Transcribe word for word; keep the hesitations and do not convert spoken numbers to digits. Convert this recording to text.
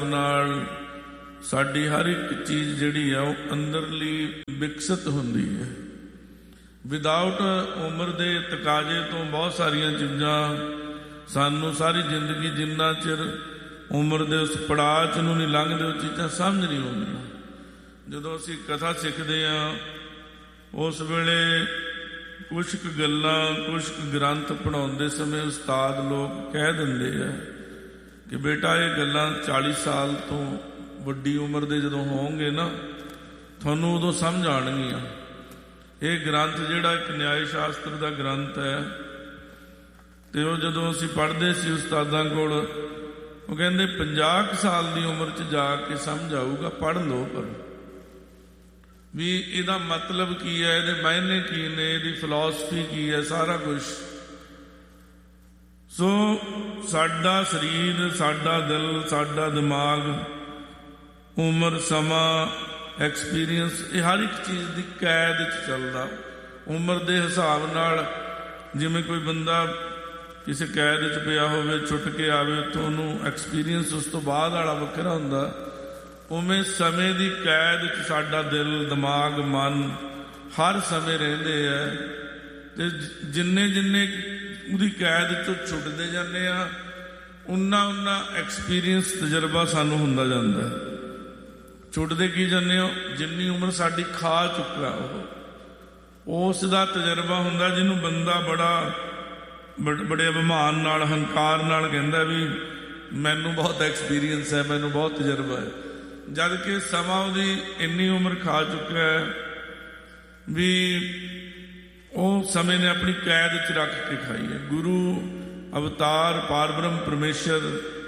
ਨਾਲ ਸਾਡੀ ਹਰ ਇੱਕ ਚੀਜ਼ ਜਿਹੜੀ ਆ ਉਹ ਅੰਦਰਲੀ ਵਿਕਸਿਤ ਹੁੰਦੀ ਹੈ। ਵਿਦਆਊਟ ਉਮਰ ਦੇ ਤਕਾਜ਼ੇ ਤੋਂ ਬਹੁਤ ਸਾਰੀਆਂ ਚੀਜ਼ਾਂ ਸਾਨੂੰ ਸਾਰੀ ਜ਼ਿੰਦਗੀ ਜਿੰਨਾ ਚਿਰ ਉਮਰ ਦੇ ਉਸ ਪੜਾਅ 'ਚ ਨੂੰ ਨਹੀਂ ਲੰਘਦੇ ਉਹ ਚੀਜ਼ਾਂ ਸਮਝ ਨਹੀਂ ਆਉਂਦੀਆਂ। ਜਦੋਂ ਅਸੀਂ ਕਥਾ ਸਿੱਖਦੇ ਹਾਂ ਉਸ ਵੇਲੇ ਕੁਛ ਕੁ ਗੱਲਾਂ ਕੁਛ ਕੁ ਗ੍ਰੰਥ ਪੜ੍ਹਾਉਂਦੇ ਸਮੇਂ ਉਸਤਾਦ ਲੋਕ ਕਹਿ ਦਿੰਦੇ ਆ ਕਿ ਬੇਟਾ ਇਹ ਗੱਲਾਂ ਚਾਲੀ ਸਾਲ ਤੋਂ ਵੱਡੀ ਉਮਰ ਦੇ ਜਦੋਂ ਹੋਣਗੇ ਨਾ ਤੁਹਾਨੂੰ ਉਦੋਂ ਸਮਝ ਆਉਣਗੀਆਂ। ਇਹ ਗ੍ਰੰਥ ਜਿਹੜਾ ਇੱਕ ਨਿਆਏ ਸ਼ਾਸਤਰ ਦਾ ਗ੍ਰੰਥ ਹੈ ਅਤੇ ਉਹ ਜਦੋਂ ਅਸੀਂ ਪੜ੍ਹਦੇ ਸੀ ਉਸਤਾਦਾਂ ਕੋਲ ਉਹ ਕਹਿੰਦੇ ਪੰਜਾਹ ਕੁ ਸਾਲ ਦੀ ਉਮਰ 'ਚ ਜਾ ਕੇ ਸਮਝ ਆਊਗਾ, ਪੜ੍ਹ ਲਓ। ਪਰ ਵੀ ਇਹਦਾ ਮਤਲਬ ਕੀ ਹੈ, ਇਹਦੇ ਮਾਇਨੇ ਕੀ ਨੇ, ਇਹਦੀ ਫਿਲਾਸਫੀ ਕੀ ਹੈ, ਸਾਰਾ ਕੁਛ। ਸੋ ਸਾਡਾ ਸਰੀਰ, ਸਾਡਾ ਦਿਲ, ਸਾਡਾ ਦਿਮਾਗ, ਉਮਰ, ਸਮਾਂ, ਐਕਸਪੀਰੀਅੰਸ, ਇਹ ਹਰ ਇੱਕ ਚੀਜ਼ ਦੀ ਕੈਦ 'ਚ ਚੱਲਦਾ। ਉਮਰ ਦੇ ਹਿਸਾਬ ਨਾਲ ਜਿਵੇਂ ਕੋਈ ਬੰਦਾ ਕਿਸੇ ਕੈਦ 'ਚ ਪਿਆ ਹੋਵੇ, ਛੁੱਟ ਕੇ ਆਵੇ ਉੱਥੋਂ, ਉਹਨੂੰ ਐਕਸਪੀਰੀਅੰਸ ਉਸ ਤੋਂ ਬਾਅਦ ਵਾਲਾ ਵੱਖਰਾ ਹੁੰਦਾ। ਉਵੇਂ ਸਮੇਂ ਦੀ ਕੈਦ 'ਚ ਸਾਡਾ ਦਿਲ, ਦਿਮਾਗ, ਮਨ ਹਰ ਸਮੇਂ ਰਹਿੰਦੇ ਹੈ ਅਤੇ ਜਿੰਨੇ ਜਿੰਨੇ ਉਹਦੀ ਕੈਦ 'ਚੋਂ ਛੁੱਟਦੇ ਜਾਂਦੇ ਆ ਉਨਾ ਉਨਾ ਐਕਸਪੀਰੀਅੰਸ ਤਜਰਬਾ ਸਾਨੂੰ ਹੁੰਦਾ ਜਾਂਦਾ। ਛੁੱਟਦੇ ਕੀ ਜਾਂਦੇ ਹੋ, ਜਿੰਨੀ ਉਮਰ ਸਾਡੀ ਖਾ ਚੁੱਕਾ ਉਹ ਉਸ ਦਾ ਤਜਰਬਾ ਹੁੰਦਾ, ਜਿਹਨੂੰ ਬੰਦਾ ਬੜਾ ਬੜੇ ਅਭਿਮਾਨ ਨਾਲ, ਹੰਕਾਰ ਨਾਲ ਕਹਿੰਦਾ ਵੀ ਮੈਨੂੰ ਬਹੁਤ ਐਕਸਪੀਰੀਅੰਸ ਹੈ, ਮੈਨੂੰ ਬਹੁਤ ਤਜਰਬਾ ਹੈ, ਜਦ ਕਿ ਸਮਾਂ ਉਹਦੀ ਇੰਨੀ ਉਮਰ ਖਾ ਚੁੱਕਾ ਹੈ ਵੀ ਉਹ ਸਮੇਂ ਨੇ ਆਪਣੀ ਕੈਦ 'ਚ ਰੱਖ ਕੇ ਖਾਈ ਹੈ। ਗੁਰੂ ਅਵਤਾਰ ਪਾਰਬ੍ਰਹਮ ਪਰਮੇਸ਼ਰ